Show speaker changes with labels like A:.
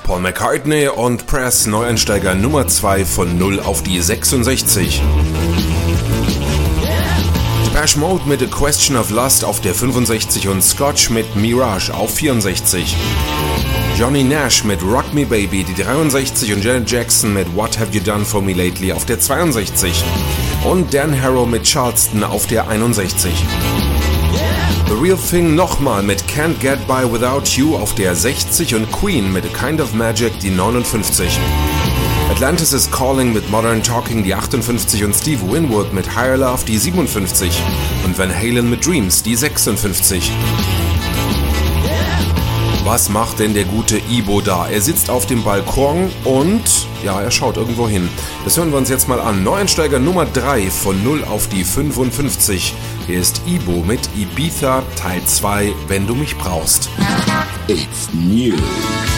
A: Paul McCartney und Press, Neueinsteiger Nummer 2 von 0 auf die 66. Depeche Mode mit A Question of Lust auf der 65 und Scotch mit Mirage auf 64. Johnny Nash mit Rock Me Baby, die 63 und Janet Jackson mit What Have You Done For Me Lately auf der 62. Und Dan Harrow mit Charleston auf der 61. The Real Thing nochmal mit Can't Get By Without You auf der 60 und Queen mit A Kind of Magic die 59. Atlantis is Calling mit Modern Talking die 58 und Steve Winwood mit Higher Love die 57 und Van Halen mit Dreams die 56. Was macht denn der gute Ibo da? Er sitzt auf dem Balkon und, ja, er schaut irgendwo hin. Das hören wir uns jetzt mal an. Neueinsteiger Nummer 3 von 0 auf die 55. Hier ist Ibo mit Ibiza Teil 2, wenn du mich brauchst.
B: It's new.